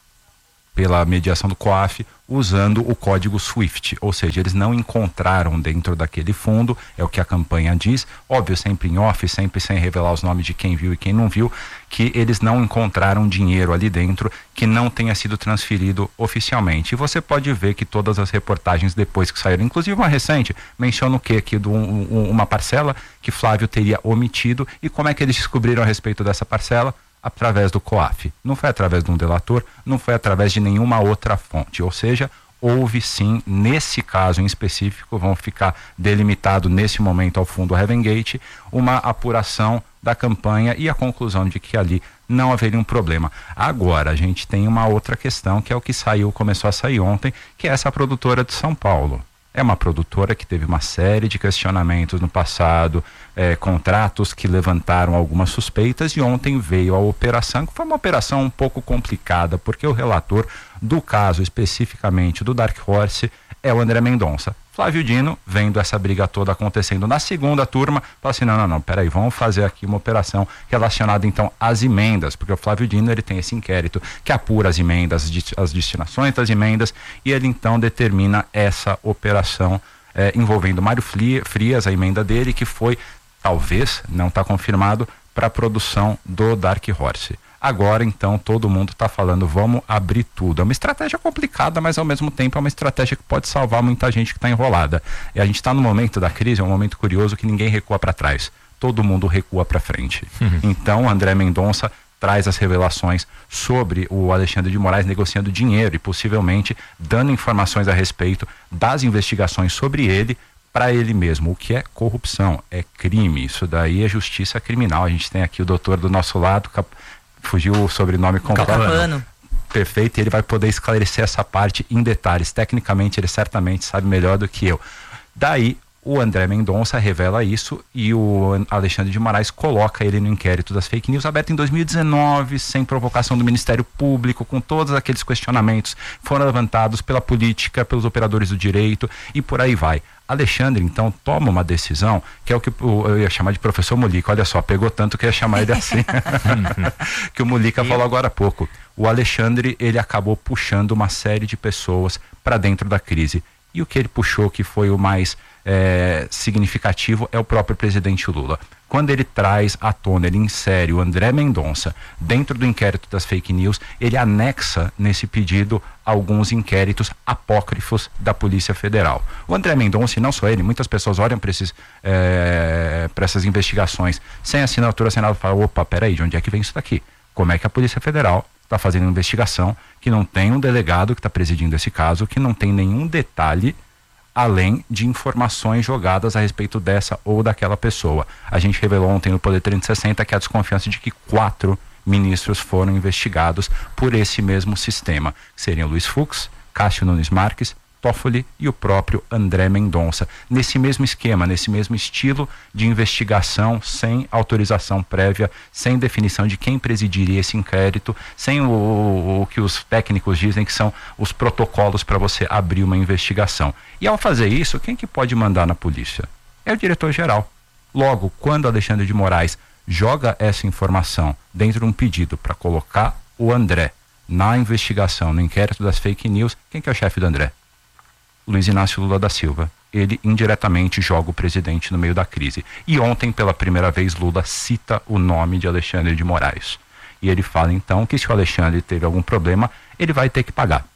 pela mediação do COAF, usando o código SWIFT, ou seja, eles não encontraram dentro daquele fundo, é o que a campanha diz, óbvio, sempre em off, sempre sem revelar os nomes de quem viu e quem não viu, que eles não encontraram dinheiro ali dentro que não tenha sido transferido oficialmente. E você pode ver que todas as reportagens depois que saíram, inclusive uma recente, menciona o que aqui, de um, um, uma parcela que Flávio teria omitido, e como é que eles descobriram a respeito dessa parcela? Através do COAF, não foi através de um delator, não foi através de nenhuma outra fonte, ou seja, houve sim, nesse caso em específico, vão ficar delimitado nesse momento ao fundo Heaven Gate, uma apuração da campanha e a conclusão de que ali não haveria um problema. Agora, a gente tem uma outra questão, que é o que saiu, começou a sair ontem, que é essa produtora de São Paulo. É uma produtora que teve uma série de questionamentos no passado, é, contratos que levantaram algumas suspeitas, e ontem veio a operação, que foi uma operação um pouco complicada, porque o relator do caso, especificamente do Dark Horse, é o André Mendonça. Flávio Dino, vendo essa briga toda acontecendo na segunda turma, fala assim, não, não, não, peraí, vamos fazer aqui uma operação relacionada então às emendas, porque o Flávio Dino, ele tem esse inquérito que apura as emendas, as destinações das emendas, e ele então determina essa operação eh, envolvendo Mário Frias, a emenda dele, que foi, talvez, não está confirmado, para a produção do Dark Horse. Agora, então, todo mundo está falando, vamos abrir tudo. É uma estratégia complicada, mas ao mesmo tempo é uma estratégia que pode salvar muita gente que está enrolada. E a gente está no momento da crise, é um momento curioso que ninguém recua para trás. Todo mundo recua para frente. Uhum. Então, André Mendonça traz as revelações sobre o Alexandre de Moraes negociando dinheiro e possivelmente dando informações a respeito das investigações sobre ele, para ele mesmo. O que é corrupção? É crime. Isso daí é justiça criminal. A gente tem aqui o doutor do nosso lado, cap... fugiu o sobrenome completo. Capano. Perfeito, ele vai poder esclarecer essa parte em detalhes. Tecnicamente, ele certamente sabe melhor do que eu. Daí, o André Mendonça revela isso e o Alexandre de Moraes coloca ele no inquérito das fake news, aberto em dois mil e dezenove, sem provocação do Ministério Público, com todos aqueles questionamentos que foram levantados pela política, pelos operadores do direito e por aí vai. Alexandre, então, toma uma decisão, que é o que eu ia chamar de professor Mulica. Olha só, pegou tanto que eu ia chamar ele assim. Que o Mulica falou agora há pouco. O Alexandre, ele acabou puxando uma série de pessoas para dentro da crise. E o que ele puxou, que foi o mais é, significativo, é o próprio presidente Lula. Quando ele traz à tona, ele insere o André Mendonça dentro do inquérito das fake news, ele anexa nesse pedido alguns inquéritos apócrifos da Polícia Federal. O André Mendonça, e não só ele, muitas pessoas olham para é, para essas investigações sem assinatura assinada e falam, opa, peraí, de onde é que vem isso daqui? Como é que a Polícia Federal está fazendo uma investigação que não tem um delegado que está presidindo esse caso, que não tem nenhum detalhe além de informações jogadas a respeito dessa ou daquela pessoa. A gente revelou ontem no Poder trezentos e sessenta que há desconfiança de que quatro ministros foram investigados por esse mesmo sistema, que seriam Luiz Fux, Cássio Nunes Marques, Toffoli e o próprio André Mendonça, nesse mesmo esquema, nesse mesmo estilo de investigação, sem autorização prévia, sem definição de quem presidiria esse inquérito, sem o, o, o que os técnicos dizem que são os protocolos para você abrir uma investigação. E ao fazer isso, quem que pode mandar na polícia? É o diretor-geral. Logo, quando Alexandre de Moraes joga essa informação dentro de um pedido para colocar o André na investigação, no inquérito das fake news, quem que é o chefe do André? Luiz Inácio Lula da Silva. Ele indiretamente joga o presidente no meio da crise. E ontem, pela primeira vez, Lula cita o nome de Alexandre de Moraes. E ele fala, então, que se o Alexandre teve algum problema, ele vai ter que pagar.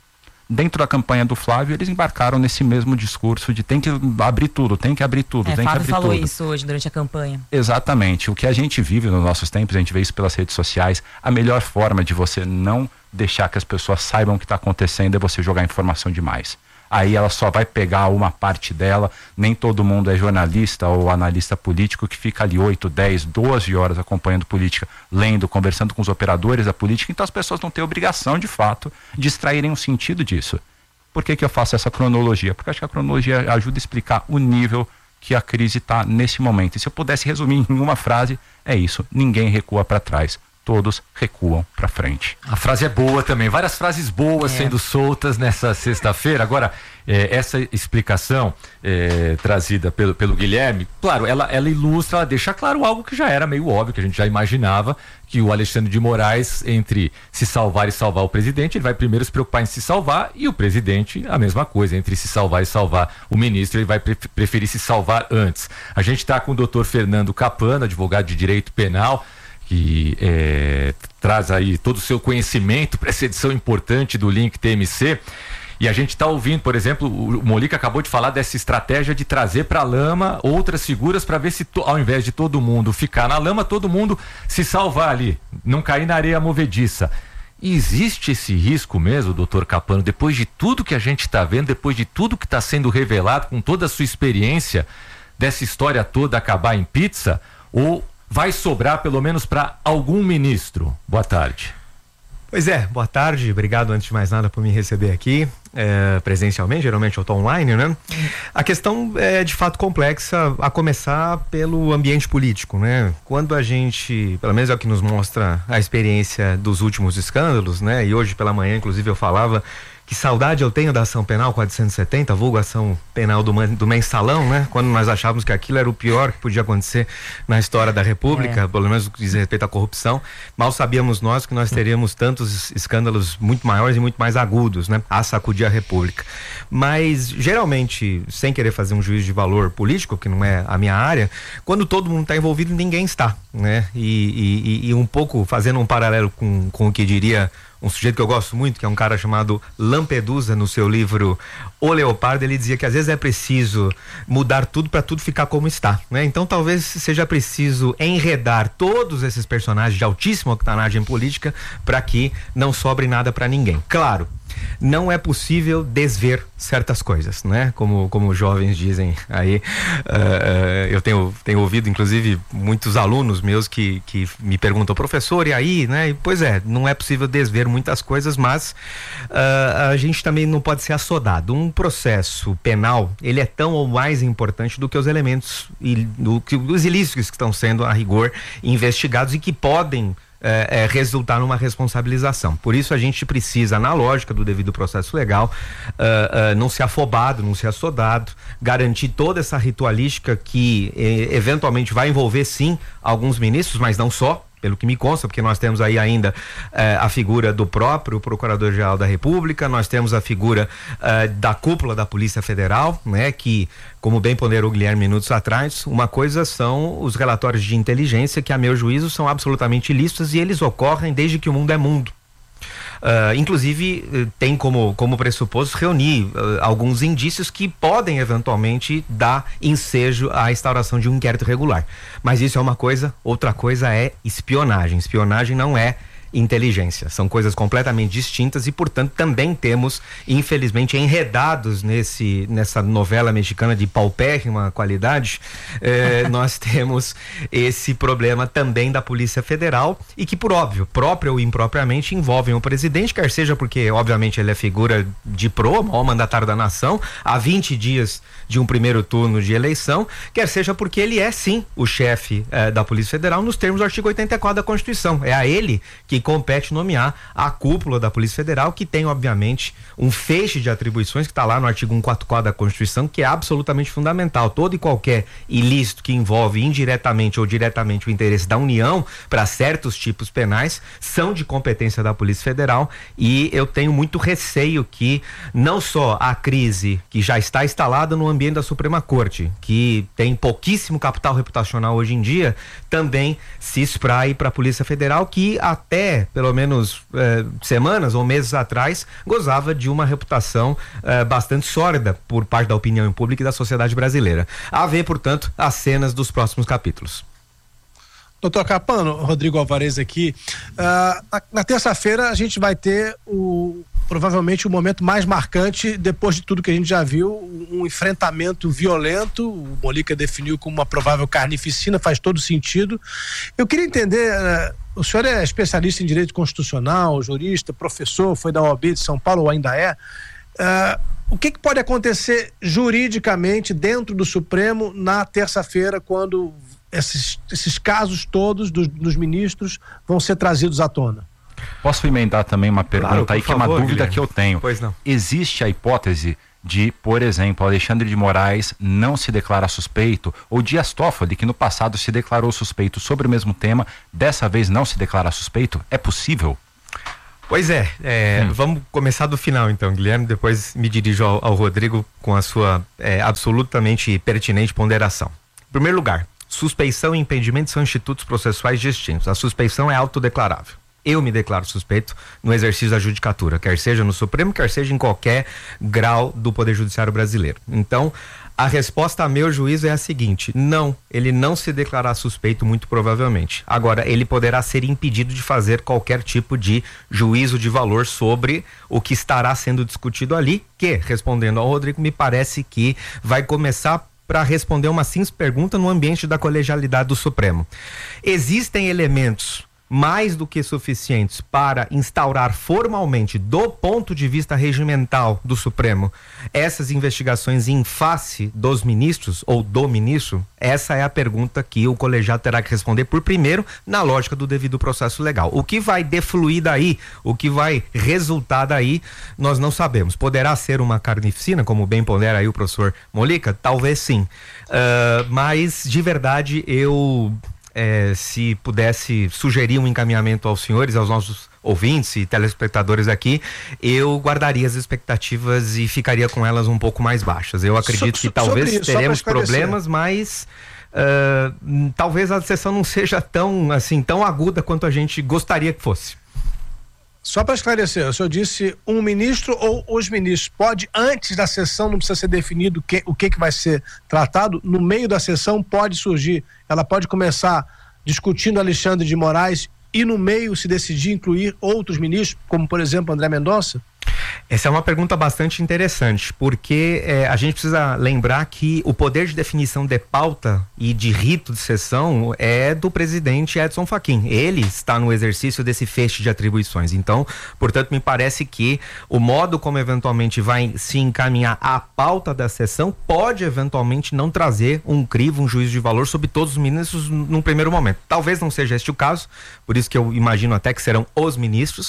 dentro da campanha do Flávio, eles embarcaram nesse mesmo discurso de tem que abrir tudo, tem que abrir tudo, é, tem Flávio que abrir falou tudo. isso hoje durante a campanha. Exatamente. O que a gente vive nos nossos tempos, a gente vê isso pelas redes sociais, a melhor forma de você não deixar que as pessoas saibam o que está acontecendo é você jogar informação demais. Aí ela só vai pegar uma parte dela, nem todo mundo é jornalista ou analista político que fica ali oito, dez, doze horas acompanhando política, lendo, conversando com os operadores da política, então as pessoas não têm obrigação, de fato, de extraírem um sentido disso. Por que que eu faço essa cronologia? Porque eu acho que a cronologia ajuda a explicar o nível que a crise está nesse momento. E se eu pudesse resumir em uma frase, é isso: ninguém recua para trás, todos recuam para frente. A frase é boa também, várias frases boas é. sendo soltas nessa sexta-feira. Agora, é, essa explicação é, trazida pelo, pelo Guilherme, claro, ela, ela ilustra, ela deixa claro algo que já era meio óbvio, que a gente já imaginava, que o Alexandre de Moraes, entre se salvar e salvar o presidente, ele vai primeiro se preocupar em se salvar, e o presidente, a mesma coisa, entre se salvar e salvar o ministro, ele vai pre- preferir se salvar antes. A gente está com o doutor Fernando Capano, advogado de direito penal, que é, traz aí todo o seu conhecimento para essa edição importante do Link T M C. E a gente está ouvindo, por exemplo, o Molica acabou de falar dessa estratégia de trazer para a lama outras figuras para ver se, to, ao invés de todo mundo ficar na lama, todo mundo se salvar ali, não cair na areia movediça. E existe esse risco mesmo, doutor Capano, depois de tudo que a gente está vendo, depois de tudo que está sendo revelado, com toda a sua experiência, dessa história toda acabar em pizza? Ou vai sobrar pelo menos para algum ministro? Boa tarde. Pois é, boa tarde, obrigado antes de mais nada por me receber aqui é, presencialmente, geralmente eu estou online, né? A questão é de fato complexa, a começar pelo ambiente político, né? Quando a gente, pelo menos é o que nos mostra a experiência dos últimos escândalos, né? E hoje pela manhã, inclusive, eu falava que saudade eu tenho da ação penal quatrocentos e setenta, vulgo ação penal do, do mensalão, né? Quando nós achávamos que aquilo era o pior que podia acontecer na história da República, é. pelo menos no que diz respeito à corrupção. Mal sabíamos nós que nós teríamos tantos escândalos muito maiores e muito mais agudos, né? A sacudir a República. Mas, geralmente, sem querer fazer um juízo de valor político, que não é a minha área, quando todo mundo está envolvido, ninguém está, né? E, e, e um pouco fazendo um paralelo com, com o que diria um sujeito que eu gosto muito, que é um cara chamado Lampedusa, no seu livro O Leopardo, ele dizia que às vezes é preciso mudar tudo para tudo ficar como está, né? Então talvez seja preciso enredar todos esses personagens de altíssima octanagem política para que não sobre nada para ninguém. Claro, não é possível desver certas coisas, né? Como, como os jovens dizem aí. Uh, eu tenho, tenho ouvido, inclusive, muitos alunos meus que, que me perguntam, professor, e aí, né? E, pois é, não é possível desver muitas coisas, mas uh, a gente também não pode ser assodado. Um processo penal, ele é tão ou mais importante do que os elementos, e, do, que, os ilícitos que estão sendo, a rigor, investigados e que podem É, é, resultar numa responsabilização. Por isso a gente precisa, na lógica do devido processo legal, uh, uh, não ser afobado, não ser assodado, garantir toda essa ritualística que eh, eventualmente vai envolver sim alguns ministros, mas não só, pelo que me consta, porque nós temos aí ainda eh, a figura do próprio Procurador-Geral da República, nós temos a figura eh, da cúpula da Polícia Federal, né, que, como bem ponderou o Guilherme minutos atrás, uma coisa são os relatórios de inteligência que, a meu juízo, são absolutamente ilícitos e eles ocorrem desde que o mundo é mundo. Uh, inclusive uh, tem como, como pressuposto reunir uh, alguns indícios que podem eventualmente dar ensejo à instauração de um inquérito regular, mas isso é uma coisa, outra coisa é espionagem. Espionagem não é inteligência, são coisas completamente distintas e, portanto, também temos, infelizmente, enredados nesse, nessa novela mexicana de paupérrima qualidade, eh, nós temos esse problema também da Polícia Federal e que, por óbvio, própria ou impropriamente, envolvem o presidente, quer seja porque, obviamente, ele é figura de pro, maior mandatário da nação, há vinte dias de um primeiro turno de eleição, quer seja porque ele é, sim, o chefe eh, da Polícia Federal nos termos do artigo oitenta e quatro da Constituição. É a ele que compete nomear a cúpula da Polícia Federal, que tem, obviamente, um feixe de atribuições que está lá no artigo cento e quarenta e quatro da Constituição, que é absolutamente fundamental. Todo e qualquer ilícito que envolve indiretamente ou diretamente o interesse da União para certos tipos penais são de competência da Polícia Federal, e eu tenho muito receio que não só a crise que já está instalada no ambiente da Suprema Corte, que tem pouquíssimo capital reputacional hoje em dia, também se espraie para a Polícia Federal, que até até pelo menos eh, semanas ou meses atrás, gozava de uma reputação eh, bastante sólida por parte da opinião pública e da sociedade brasileira. A ver, portanto, as cenas dos próximos capítulos. Doutor Capano, Rodrigo Alvarez aqui, uh, na, na terça-feira a gente vai ter o provavelmente o momento mais marcante depois de tudo que a gente já viu, um enfrentamento violento. O Molica definiu como uma provável carnificina, faz todo sentido. Eu queria entender, uh, o senhor é especialista em direito constitucional, jurista, professor, foi da O A B de São Paulo, ou ainda é. Uh, o que, que pode acontecer juridicamente dentro do Supremo na terça-feira, quando esses, esses casos todos dos, dos ministros vão ser trazidos à tona? Posso emendar também uma pergunta claro, aí, que favor, é uma dúvida Guilherme. que eu tenho. Pois não. Existe a hipótese de, por exemplo, Alexandre de Moraes não se declarar suspeito, ou Dias Toffoli, que no passado se declarou suspeito sobre o mesmo tema, dessa vez não se declarar suspeito? É possível? Pois é, é hum. vamos começar do final então, Guilherme, depois me dirijo ao, ao Rodrigo com a sua é, absolutamente pertinente ponderação. Em primeiro lugar, suspeição e impedimento são institutos processuais distintos. A suspeição é autodeclarável. Eu me declaro suspeito no exercício da judicatura, quer seja no Supremo, quer seja em qualquer grau do Poder Judiciário brasileiro. Então, a resposta a meu juízo é a seguinte: não, ele não se declarar suspeito, muito provavelmente. Agora, ele poderá ser impedido de fazer qualquer tipo de juízo de valor sobre o que estará sendo discutido ali, que, respondendo ao Rodrigo, me parece que vai começar para responder uma simples pergunta no ambiente da colegialidade do Supremo. Existem elementos mais do que suficientes para instaurar formalmente, do ponto de vista regimental do Supremo, essas investigações em face dos ministros ou do ministro? Essa é a pergunta que o colegiado terá que responder por primeiro, na lógica do devido processo legal. O que vai defluir daí, o que vai resultar daí, nós não sabemos. Poderá ser uma carnificina, como bem pondera aí o professor Molica? Talvez sim. Uh, mas, de verdade, eu... É, se pudesse sugerir um encaminhamento aos senhores, aos nossos ouvintes e telespectadores aqui, eu guardaria as expectativas e ficaria com elas um pouco mais baixas. Eu acredito so, que talvez isso, teremos problemas, mas uh, talvez a sessão não seja tão, assim, tão aguda quanto a gente gostaria que fosse. Só para esclarecer, o senhor disse um ministro ou os ministros. Pode, antes da sessão, não precisa ser definido que, o que, que vai ser tratado, no meio da sessão pode surgir, ela pode começar discutindo Alexandre de Moraes e no meio se decidir incluir outros ministros, como por exemplo André Mendonça? Essa é uma pergunta bastante interessante, porque é, a gente precisa lembrar que o poder de definição de pauta e de rito de sessão é do presidente Edson Fachin. Ele está no exercício desse feixe de atribuições. Então, portanto, me parece que o modo como eventualmente vai se encaminhar a pauta da sessão pode eventualmente não trazer um crivo, um juízo de valor sobre todos os ministros num primeiro momento. Talvez não seja este o caso, por isso que eu imagino até que serão os ministros,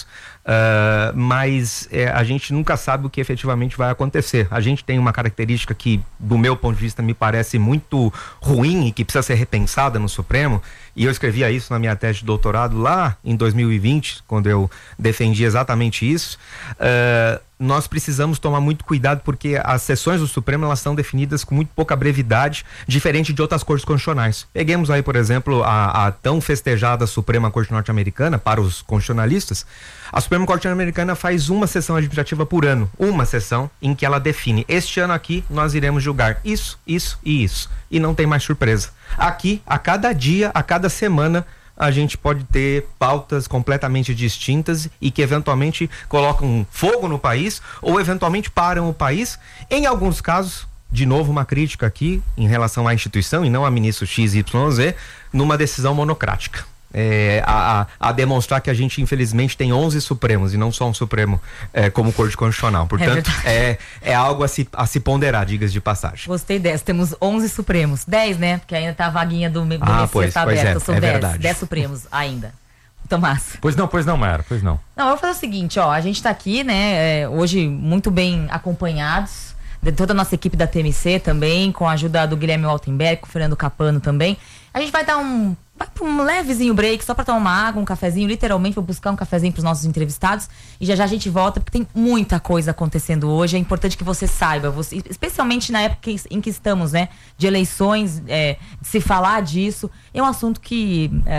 uh, mas é, a gente nunca sabe o que efetivamente vai acontecer. A gente tem uma característica que, do meu ponto de vista, me parece muito ruim e que precisa ser repensada no Supremo, e eu escrevia isso na minha tese de doutorado lá em dois mil e vinte, quando eu defendi exatamente isso. Uh, nós precisamos tomar muito cuidado, porque as sessões do Supremo, elas são definidas com muito pouca brevidade, diferente de outras cortes constitucionais. Peguemos aí, por exemplo, a, a tão festejada Suprema Corte Norte-Americana, para os constitucionalistas. A Suprema Corte Norte-Americana faz uma sessão administrativa por ano, uma sessão em que ela define: este ano aqui nós iremos julgar isso, isso e isso, e não tem mais surpresa. Aqui, a cada dia, a cada semana, a gente pode ter pautas completamente distintas e que eventualmente colocam fogo no país ou eventualmente param o país. Em alguns casos, de novo uma crítica aqui em relação à instituição e não a ministro X Y Z, numa decisão monocrática. É, a, a, a demonstrar que a gente infelizmente tem onze Supremos e não só um Supremo é, como Corte Constitucional. Portanto, é, é, é algo a se, a se ponderar, digas de passagem. Gostei dessa, temos onze Supremos, dez, né? Porque ainda tá a vaguinha do, do ah, Messias pois, tá pois aberta, é, são é dez, verdade. dez Supremos ainda. Tomás. Pois não, pois não, Mayara, pois não. Não, eu vou fazer o seguinte, ó, a gente tá aqui, né, é, hoje muito bem acompanhados, de toda a nossa equipe da T M C também, com a ajuda do Guilherme Waltenberg, com o Fernando Capano também. A gente vai dar um, vai pra um levezinho break, só pra tomar uma água, um cafezinho, literalmente vou buscar um cafezinho pros nossos entrevistados e já já a gente volta, porque tem muita coisa acontecendo hoje. É importante que você saiba, você, especialmente na época em que estamos, né, de eleições, é, de se falar disso, é um assunto que é,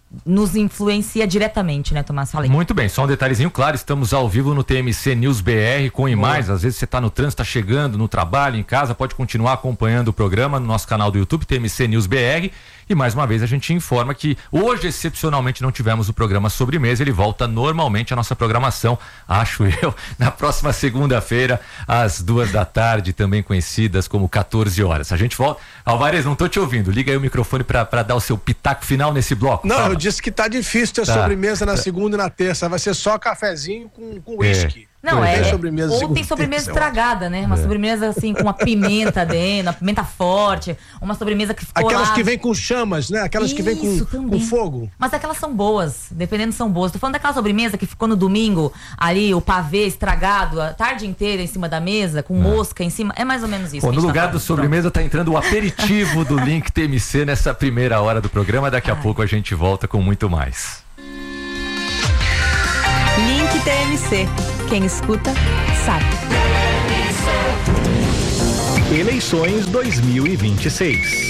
nos influencia diretamente, né, Tomás? Fala aí. Muito bem, só um detalhezinho, claro, estamos ao vivo no T M C News B R com imagens, às vezes você está no trânsito, está chegando, no trabalho, em casa, pode continuar acompanhando o programa no nosso canal do YouTube, T M C News B R, e mais uma vez a gente informa que hoje, excepcionalmente, não tivemos o programa Sobremesa, ele volta normalmente à nossa programação, acho eu, na próxima segunda-feira, às duas da tarde, também conhecidas como quatorze horas. A gente volta. Alvarez, não tô te ouvindo, liga aí o microfone para dar o seu pitaco final nesse bloco. Não, fala. Eu disse que tá difícil ter Tá. sobremesa na segunda e na terça. Vai ser só cafezinho com, com É. uísque. Não, Não é. tem sobremesa Ou segunda tem e sobremesa terça, eu acho. estragada, né? Uma É. sobremesa assim com uma pimenta dentro, uma pimenta forte, uma sobremesa que ficou Aquelas lá... que vem com chamas, né? Aquelas que vem Isso, com, também. com fogo. Mas aquelas são boas, dependendo são boas. Tô falando daquela sobremesa que ficou no domingo, ali, o pavê estragado, a tarde inteira em cima da mesa, com mosca em cima. É mais ou menos isso. Pô, que a no gente tá lugar do falando. sobremesa tá entrando o aperitivo do Link T M C nessa primeira hora do programa. Daqui a Ai. pouco a gente volta com muito mais. Link T M C. Quem escuta, sabe. Eleições dois mil e vinte e seis.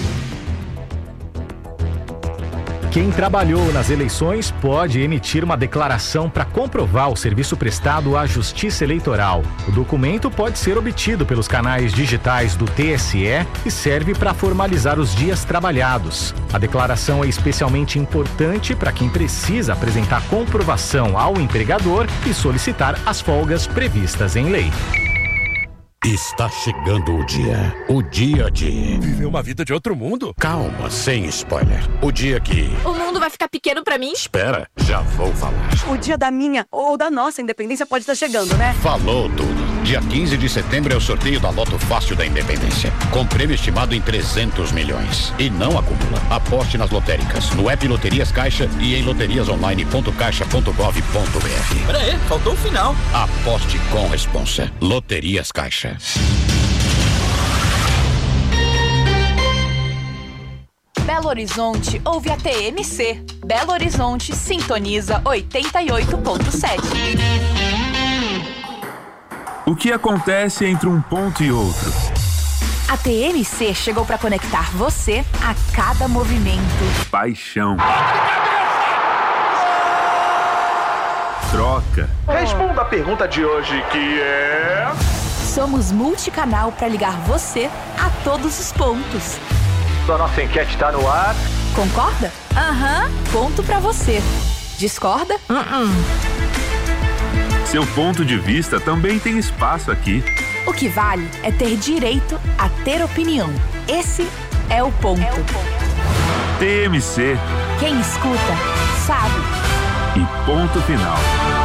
Quem trabalhou nas eleições pode emitir uma declaração para comprovar o serviço prestado à Justiça Eleitoral. O documento pode ser obtido pelos canais digitais do T S E e serve para formalizar os dias trabalhados. A declaração é especialmente importante para quem precisa apresentar comprovação ao empregador e solicitar as folgas previstas em lei. Está chegando o dia. O dia de... Viver uma vida de outro mundo? Calma, sem spoiler. O dia que... O mundo vai ficar pequeno pra mim? Espera, já vou falar. O dia da minha ou da nossa independência pode estar chegando, né? Falou tudo. Dia quinze de setembro é o sorteio da Loto Fácil da Independência. Com prêmio estimado em trezentos milhões. E não acumula. Aposte nas lotéricas, no app Loterias Caixa e em loterias online ponto caixa ponto gov ponto br. Pera aí, faltou o final. Aposte com responsa. Loterias Caixa. Belo Horizonte ouve a T M C. Belo Horizonte sintoniza oitenta e oito ponto sete. O que acontece entre um ponto e outro? A T M C chegou para conectar você a cada movimento. Paixão. Troca. Responda a pergunta de hoje, que é... Somos multicanal para ligar você a todos os pontos. A nossa enquete está no ar. Concorda? Aham, ponto pra você. Discorda? Uh-uh. Seu ponto de vista também tem espaço aqui. O que vale é ter direito a ter opinião. Esse é o ponto. É o ponto. T M C. Quem escuta, sabe. E ponto final.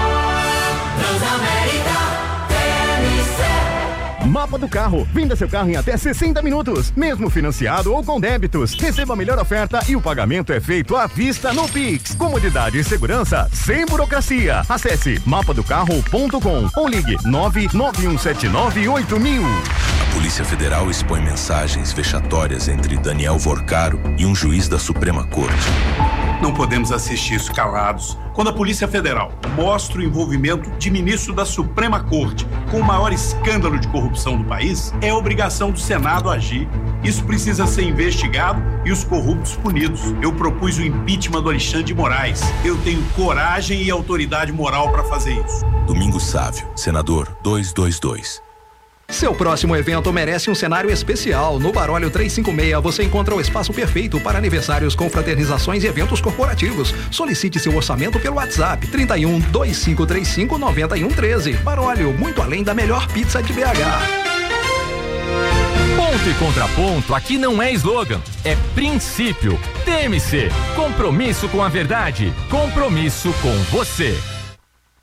Mapa do Carro. Venda seu carro em até sessenta minutos, mesmo financiado ou com débitos. Receba a melhor oferta e o pagamento é feito à vista no Pix. Comodidade e segurança sem burocracia. Acesse mapa do carro ponto com ou ligue nove nove um sete nove oito mil. A Polícia Federal expõe mensagens vexatórias entre Daniel Vorcaro e um juiz da Suprema Corte. Não podemos assistir isso calados. Quando a Polícia Federal mostra o envolvimento de ministro da Suprema Corte com o maior escândalo de corrupção do país, é obrigação do Senado agir. Isso precisa ser investigado e os corruptos punidos. Eu propus o impeachment do Alexandre de Moraes. Eu tenho coragem e autoridade moral para fazer isso. Domingos Sávio, senador duzentos e vinte e dois. Seu próximo evento merece um cenário especial. No Barólio trezentos e cinquenta e seis você encontra o espaço perfeito para aniversários, confraternizações e eventos corporativos. Solicite seu orçamento pelo WhatsApp trinta e um, dois cinco três cinco, nove um um três. Barólio, muito além da melhor pizza de B H. Ponto e contraponto aqui não é slogan, é princípio. T M C, compromisso com a verdade, compromisso com você.